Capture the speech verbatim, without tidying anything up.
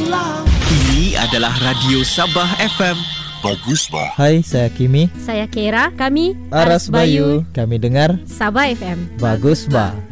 pulang. Ini adalah Radio Sabah F M. Bagus bah. Hai, saya Kimi. Saya Kira. Kami Aras Bayu. Kami dengar Sabah F M. Bagus bah.